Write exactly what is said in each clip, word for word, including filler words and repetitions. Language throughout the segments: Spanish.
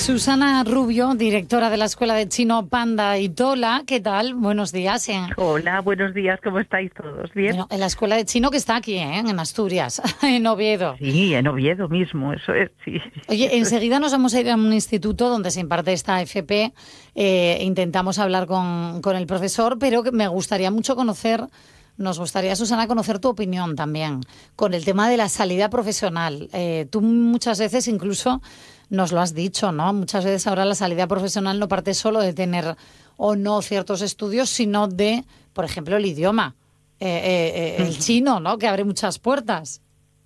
Susana Rubio, directora de la Escuela de Chino Panda y Tola. ¿Qué tal? Buenos días. ¿eh? Hola, buenos días. ¿Cómo estáis todos? ¿Bien? Bueno, en la Escuela de Chino que está aquí, ¿eh? En Asturias, en Oviedo. Sí, en Oviedo mismo, eso es, sí. Oye, enseguida nos vamos a ir a un instituto donde se imparte esta F P. Eh, intentamos hablar con, con el profesor, pero me gustaría mucho conocer... Nos gustaría, Susana, conocer tu opinión también con el tema de la salida profesional. Eh, tú muchas veces incluso nos lo has dicho, ¿no? Muchas veces ahora la salida profesional no parte solo de tener o no ciertos estudios, sino de, por ejemplo, el idioma, eh, eh, el chino, ¿no? Que abre muchas puertas.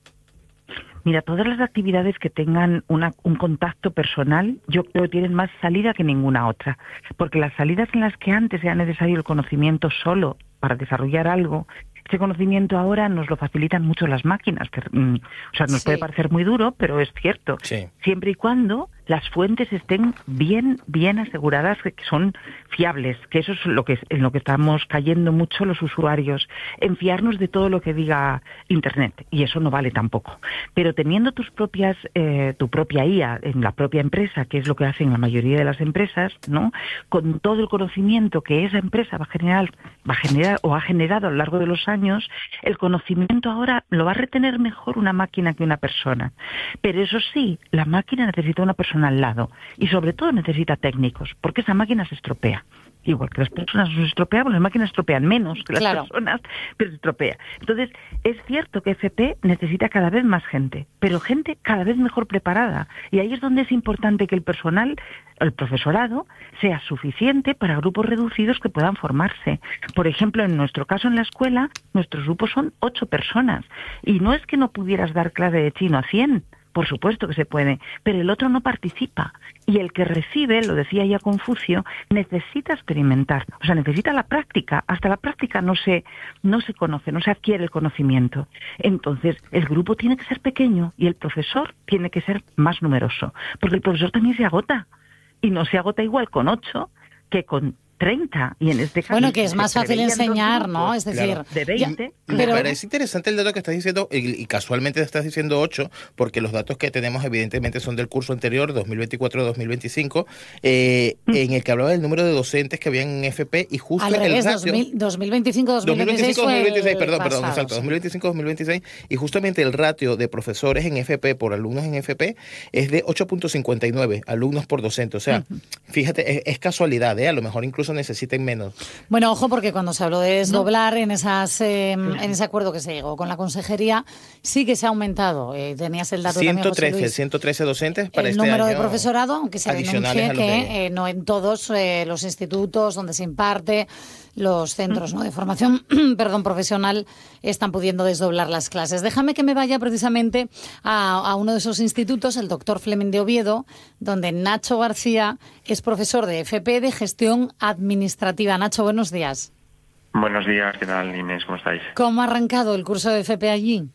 Mira, todas las actividades que tengan una, un contacto personal, yo creo que tienen más salida que ninguna otra. Porque las salidas en las que antes era necesario el conocimiento solo para desarrollar algo, ese conocimiento ahora nos lo facilitan mucho las máquinas. Que, mm, o sea, nos Sí. puede parecer muy duro, pero es cierto. Sí. Siempre y cuando las fuentes estén bien, bien aseguradas, que son fiables, que eso es lo que en lo que estamos cayendo mucho los usuarios, en fiarnos de todo lo que diga Internet, y eso no vale tampoco. Pero teniendo tus propias, eh, tu propia I A en la propia empresa, que es lo que hacen la mayoría de las empresas, ¿no? Con todo el conocimiento que esa empresa va a generar, va a generar o ha generado a lo largo de los años, el conocimiento ahora lo va a retener mejor una máquina que una persona. Pero eso sí, la máquina necesita una persona al lado y sobre todo necesita técnicos, porque esa máquina se estropea. Igual que las personas no se estropean, las máquinas estropean menos que las Claro. personas, pero se estropea. Entonces, es cierto que F P necesita cada vez más gente, pero gente cada vez mejor preparada. Y ahí es donde es importante que el personal, el profesorado, sea suficiente para grupos reducidos que puedan formarse. Por ejemplo, en nuestro caso en la escuela, nuestros grupos son ocho personas. Y no es que no pudieras dar clase de chino a cien, por supuesto que se puede, pero el otro no participa. Y el que recibe, lo decía ya Confucio, necesita experimentar, o sea, necesita la práctica. Hasta la práctica no se, no se conoce, no se adquiere el conocimiento. Entonces, el grupo tiene que ser pequeño y el profesor tiene que ser más numeroso, porque el profesor también se agota. Y no se agota igual con ocho que con treinta, y en este caso... Bueno, que es más fácil preveían dos enseñar, ¿no? grupos Es decir... Claro. de veinte. Me Pero- parece interesante el dato que estás diciendo, y, y casualmente estás diciendo ocho, porque los datos que tenemos evidentemente son del curso anterior, dos mil veinticuatro dos mil veinticinco, eh, en el que hablaba del número de docentes que habían en F P y justo Al revés, el ratio... dos mil veinticinco dos mil veintiséis fue dos mil veintiséis, el perdón, perdón, pasado, exacto, sí. dos mil veinticinco dos mil veintiséis, y justamente el ratio de profesores en F P por alumnos en F P es de ocho punto cincuenta y nueve alumnos por docente. O sea, fíjate, es, es casualidad, ¿eh? A lo mejor incluso necesiten menos. Bueno, ojo, porque cuando se habló de desdoblar en esas eh, en ese acuerdo que se llegó con la consejería, sí que se ha aumentado. Eh, tenías el dato también, José Luis, ciento trece docentes para el este número año, de profesorado, aunque se adicionales denuncie a los de- que eh, no en todos eh, los institutos donde se imparte, los centros, ¿no?, de formación perdón, profesional, están pudiendo desdoblar las clases. Déjame que me vaya precisamente a, a uno de esos institutos, el doctor Fleming de Oviedo, donde Nacho García es profesor de F P de Gestión Administrativa. Nacho, buenos días. Buenos días, ¿qué tal, Inés? ¿Cómo estáis? ¿Cómo ha arrancado el curso de F P allí?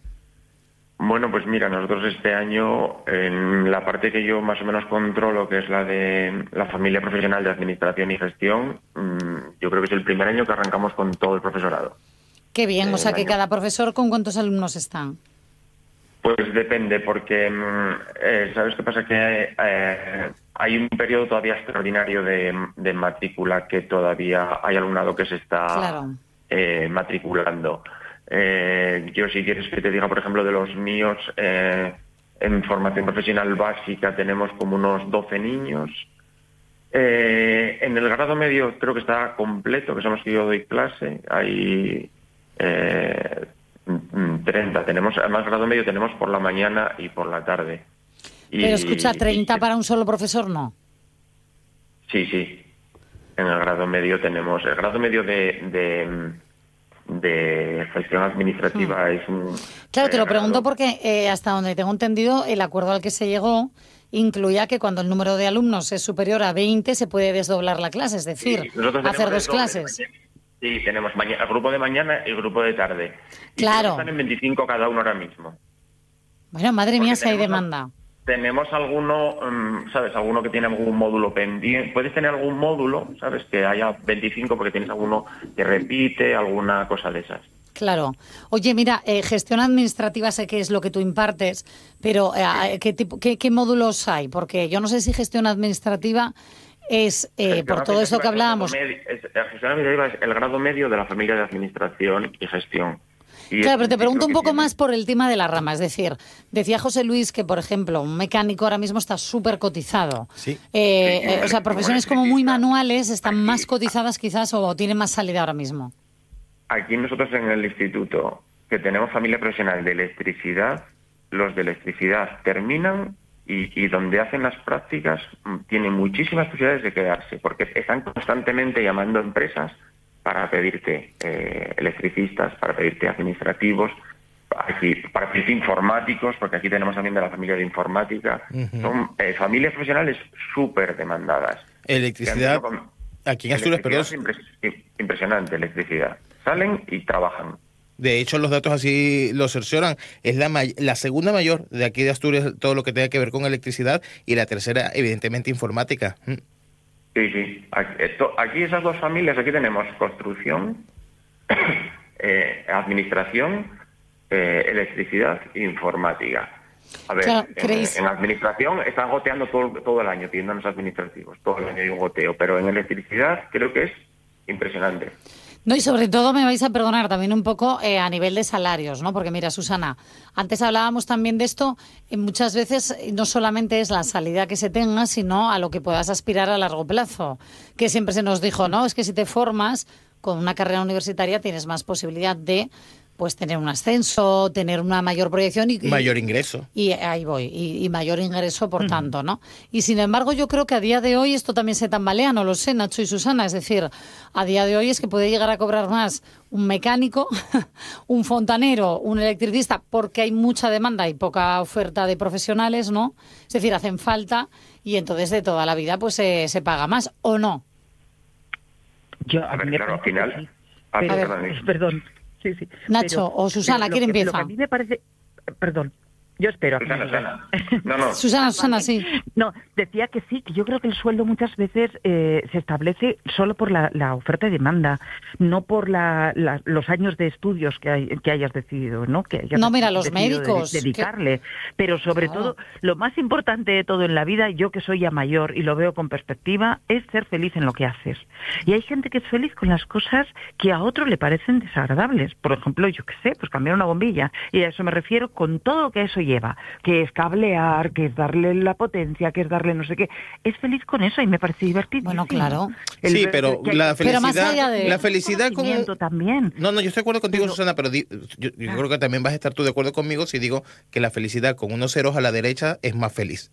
Bueno, pues mira, nosotros este año, en la parte que yo más o menos controlo, que es la de la familia profesional de Administración y Gestión, yo creo que es el primer año que arrancamos con todo el profesorado. Qué bien, o sea el que año. cada profesor, ¿con cuántos alumnos están? Pues depende, porque eh, ¿sabes qué pasa? Que eh, hay un periodo todavía extraordinario de, de matrícula, que todavía hay alumnado que se está Claro. eh, matriculando. Eh, yo, si quieres que te diga, por ejemplo, de los míos, eh, en formación profesional básica tenemos como unos doce niños. Eh, en el grado medio creo que está completo, que somos que yo doy clase, hay eh, treinta. Tenemos, además, grado medio tenemos por la mañana y por la tarde. Y, Pero escucha, treinta y- para un solo profesor, no. Sí, sí. En el grado medio tenemos... El grado medio de, de, de gestión administrativa Hmm. es un... Claro, te lo eh, pregunto grado- porque eh, hasta donde tengo entendido, el acuerdo al que se llegó incluía que cuando el número de alumnos es superior a veinte se puede desdoblar la clase, es decir, Sí, nosotros hacer tenemos dos el doble de clases. mañana. Sí, tenemos mañana, el grupo de mañana y el grupo de tarde. Y Claro. están en veinticinco cada uno ahora mismo. Bueno, madre mía, Porque si hay tenemos al- demanda. Tenemos alguno, um, ¿sabes? Alguno que tiene algún módulo pendiente. Puedes tener algún módulo, ¿sabes? Que haya veinticinco porque tienes alguno que repite, alguna cosa de esas. Claro. Oye, mira, eh, gestión administrativa sé que es lo que tú impartes, pero eh, ¿qué, tipo, qué, ¿qué módulos hay? Porque yo no sé si gestión administrativa es, eh, por todo eso que hablábamos... La gestión administrativa es el grado medio de la familia de administración y gestión. Y claro, pero te pregunto un poco tiene... más por el tema de la rama. Es decir, decía José Luis que, por ejemplo, un mecánico ahora mismo está súper cotizado. Sí. Eh, Sí, eh, o sea, profesiones como muy manuales están aquí, más cotizadas quizás o tienen más salida ahora mismo. Aquí nosotros en el instituto, que tenemos familia profesional de electricidad, los de electricidad terminan y, y donde hacen las prácticas tienen muchísimas posibilidades de quedarse, porque están constantemente llamando a empresas para pedirte eh, electricistas, para pedirte administrativos, aquí, para pedirte informáticos, porque aquí tenemos también de la familia de informática. Uh-huh. Son eh, familias profesionales súper demandadas. Electricidad, con, aquí en Asturias, pero es impres- impresionante, electricidad. Salen y trabajan. De hecho, los datos así lo cercioran. Es la, may- la segunda mayor de aquí de Asturias, todo lo que tenga que ver con electricidad, y la tercera, evidentemente, informática. Mm. Sí, sí. Aquí, esto, aquí esas dos familias, aquí tenemos construcción, eh, administración, eh, electricidad e informática. A ver, claro, en, en administración están goteando todo, todo el año, pidiéndonos administrativos, todo el año hay un goteo, pero en electricidad creo que es impresionante. No, y sobre todo me vais a perdonar también un poco eh, a nivel de salarios, ¿no? Porque mira, Susana, antes hablábamos también de esto, y muchas veces no solamente es la salida que se tenga, sino a lo que puedas aspirar a largo plazo, que siempre se nos dijo, ¿no? Es que si te formas con una carrera universitaria tienes más posibilidad de pues tener un ascenso, tener una mayor proyección y... Mayor ingreso. Y, y ahí voy, y, y mayor ingreso, por uh-huh. tanto, ¿no? Y sin embargo, yo creo que a día de hoy esto también se tambalea, no lo sé, Nacho y Susana, es decir, a día de hoy es que puede llegar a cobrar más un mecánico, un fontanero, un electricista, porque hay mucha demanda y poca oferta de profesionales, ¿no? Es decir, hacen falta y entonces de toda la vida pues eh, se paga más, ¿o no? Yo, a, a ver, mí me claro, al parece final... que sí. Ah, Pero, perdón. perdón. Sí, sí. Nacho pero, o Susana, ¿quién que, empieza? Lo que a mí me parece... Perdón. Yo espero. Susana, Susana. No, no. Susana, Susana, sí. No, decía que sí, que yo creo que el sueldo muchas veces eh, se establece solo por la, la oferta y demanda, no por la, la, los años de estudios que, hay, que hayas decidido, ¿no? Que hayas no, mira, los decidido médicos. De, dedicarle. Que... Pero sobre claro. todo, lo más importante de todo en la vida, yo que soy ya mayor y lo veo con perspectiva, es ser feliz en lo que haces. Y hay gente que es feliz con las cosas que a otro le parecen desagradables. Por ejemplo, yo qué sé, pues cambiar una bombilla. Y a eso me refiero con todo lo que eso lleva, que es cablear, que es darle la potencia, que es darle no sé qué. Es feliz con eso y me parece divertido. Bueno, claro. El sí, pero que, la felicidad, pero más allá de... la felicidad con también. No, no, yo estoy de acuerdo contigo, pero, Susana, pero di, yo, yo ah. creo que también vas a estar tú de acuerdo conmigo si digo que la felicidad con unos ceros a la derecha es más feliz.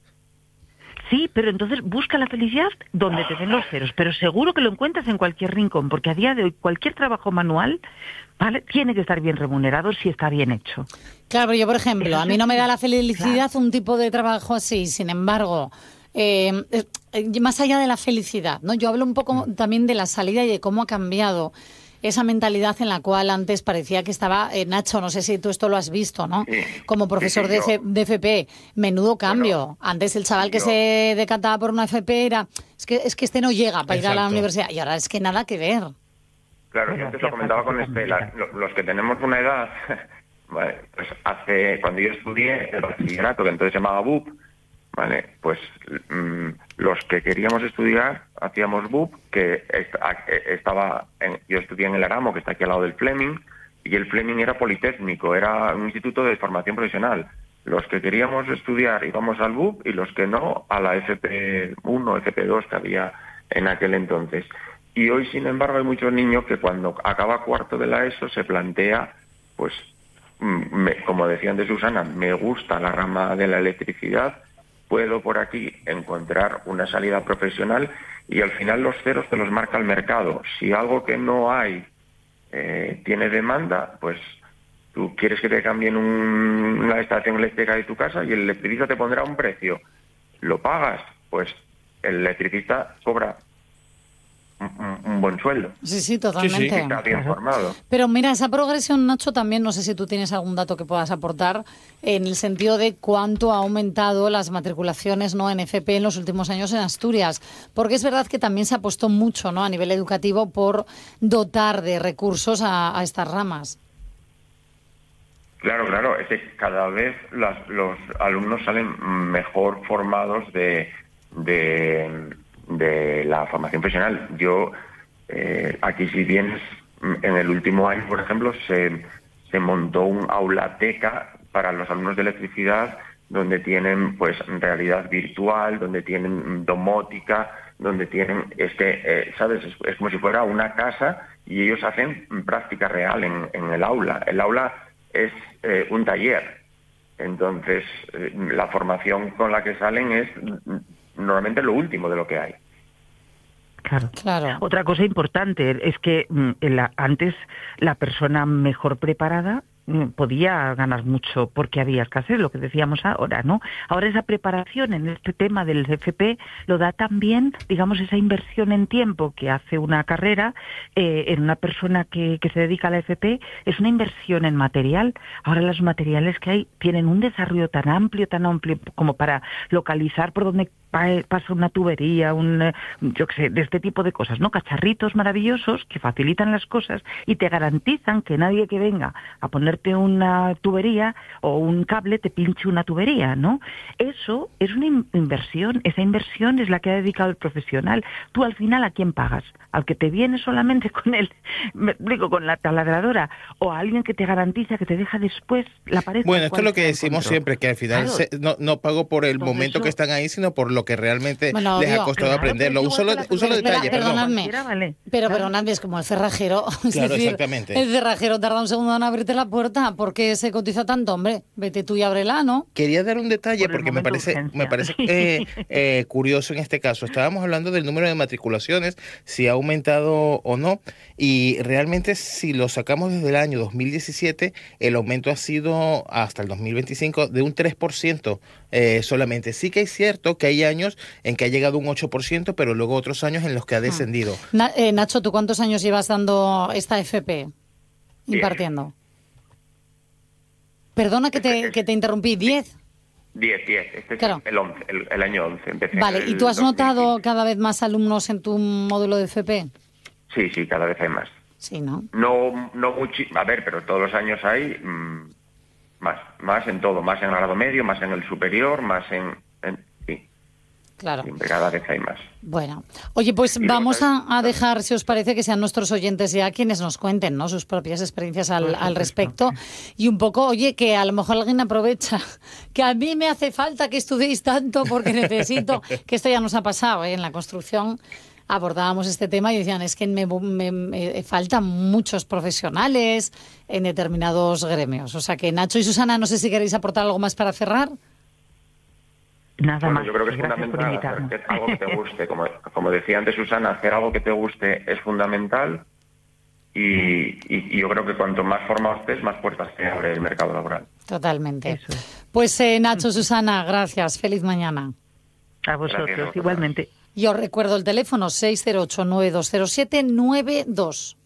Sí, pero entonces busca la felicidad donde te den los ceros, pero seguro que lo encuentras en cualquier rincón, porque a día de hoy cualquier trabajo manual, ¿vale?, tiene que estar bien remunerado si está bien hecho. Claro, pero yo, por ejemplo, a mí no me da la felicidad claro. un tipo de trabajo así, sin embargo, eh, eh, más allá de la felicidad, ¿no? Yo hablo un poco mm. también de la salida y de cómo ha cambiado esa mentalidad en la cual antes parecía que estaba, eh, Nacho, no sé si tú esto lo has visto, ¿no? Sí, como profesor sí, sí, de, F- de F P, menudo cambio. Bueno, antes el chaval que yo. se decantaba por una F P era, es que, es que este no llega para Exacto. ir a la universidad, y ahora es que nada que ver. Claro, yo antes lo comentaba con Estela, los que tenemos una edad, vale, pues hace, cuando yo estudié el bachillerato, que entonces se llamaba B U P, vale, pues mmm, los que queríamos estudiar hacíamos B U P, que est- estaba, en, yo estudié en el Aramo, que está aquí al lado del Fleming, y el Fleming era politécnico, era un instituto de formación profesional. Los que queríamos estudiar íbamos al B U P y los que no a la F P uno, F P dos que había en aquel entonces. Y hoy, sin embargo, hay muchos niños que cuando acaba cuarto de la ESO se plantea, pues, me, como decían de Susana, me gusta la rama de la electricidad, puedo por aquí encontrar una salida profesional y al final los ceros te los marca el mercado. Si algo que no hay eh, tiene demanda, pues tú quieres que te cambien un, una estación eléctrica de tu casa y el electricista te pondrá un precio. ¿Lo pagas? Pues el electricista cobra Un, un buen sueldo. Sí, sí, totalmente. Sí, sí, está bien formado. Pero mira, esa progresión, Nacho, también, no sé si tú tienes algún dato que puedas aportar en el sentido de cuánto ha aumentado las matriculaciones, ¿no?, en F P en los últimos años en Asturias. Porque es verdad que también se apostó mucho, ¿no?, a nivel educativo por dotar de recursos a, a estas ramas. Claro, claro, es que cada vez las, los alumnos salen mejor formados de, de, de la formación profesional. Yo, eh, aquí si vienes, en el último año, por ejemplo, se, se montó un aulateca para los alumnos de electricidad, donde tienen pues realidad virtual, donde tienen domótica, donde tienen, este, eh, ¿sabes? Es, es como si fuera una casa y ellos hacen práctica real en, en el aula. El aula es eh, un taller. Entonces, eh, la formación con la que salen es normalmente lo último de lo que hay. Claro. Claro. Otra cosa importante es que mm, la, antes la persona mejor preparada mm, podía ganar mucho porque había escasez, lo que decíamos ahora, ¿no? Ahora esa preparación en este tema del F P lo da también, digamos, esa inversión en tiempo que hace una carrera eh, en una persona que, que se dedica a la F P, es una inversión en material. Ahora los materiales que hay tienen un desarrollo tan amplio, tan amplio como para localizar por dónde pasa una tubería, un, yo qué sé, de este tipo de cosas, ¿no? Cacharritos maravillosos que facilitan las cosas y te garantizan que nadie que venga a ponerte una tubería o un cable te pinche una tubería, ¿no? Eso es una inversión, esa inversión es la que ha dedicado el profesional. Tú al final, ¿a quién pagas? ¿Al que te viene solamente con el, me explico, con la taladradora, o a alguien que te garantiza que te deja después la pared? Bueno, esto es lo que decimos siempre, que al final claro. se, no, no pago por el Entonces, momento eso... que están ahí, sino por lo que realmente bueno, les obvio, ha costado claro, aprenderlo. Un solo, un solo Espera, detalle, perdón. perdonadme, Vale. pero Claro. perdonadme, es como el cerrajero. Es Claro, decir, exactamente. el cerrajero tarda un segundo en abrirte la puerta. ¿Por qué se cotiza tanto? Hombre, vete tú y ábrela, ¿no? Quería dar un detalle Por el porque me momento de parece, urgencia. me parece eh, eh, curioso en este caso. Estábamos hablando del número de matriculaciones, si ha aumentado o no, y realmente si lo sacamos desde el año dos mil diecisiete, el aumento ha sido hasta el dos mil veinticinco de un tres por ciento eh, solamente. Sí que es cierto que hay años en que ha llegado un ocho por ciento, pero luego otros años en los que ha descendido. Na- eh, Nacho, ¿tú cuántos años llevas dando esta F P? Diez. Impartiendo. Perdona que te, que te interrumpí, ¿diez? diez, diez. Este es Claro. el, once, el, el año once. Empecé Vale, en ¿y el tú has dos mil quince. notado cada vez más alumnos en tu módulo de F P? Sí, sí, cada vez hay más. Sí, ¿no? No, no mucho, a ver, pero todos los años hay mmm, más, más en todo, más en el grado medio, más en el superior, más en, en sí, Claro. siempre cada vez hay más. Bueno, oye, pues Y luego vamos a, también- a dejar, si os parece, que sean nuestros oyentes ya quienes nos cuenten, ¿no?, sus propias experiencias al, al respecto. Y un poco, oye, que a lo mejor alguien aprovecha, que a mí me hace falta que estudiéis tanto porque necesito, que esto ya nos ha pasado, ¿eh? En la construcción abordábamos este tema y decían, es que me, me, me faltan muchos profesionales en determinados gremios. O sea que Nacho y Susana, no sé si queréis aportar algo más para cerrar. Nada Bueno, más. yo creo que es Gracias por fundamental invitarnos. hacer algo que te guste. Como, como decía antes Susana, hacer algo que te guste es fundamental y, y, y yo creo que cuanto más formados estés, más puertas te abre el mercado laboral. Totalmente. Eso es. Pues eh, Nacho, Susana, gracias. Feliz mañana. A vosotros, Gracias, igualmente. Y os recuerdo el teléfono seis cero ocho, nueve dos cero siete, nueve dos.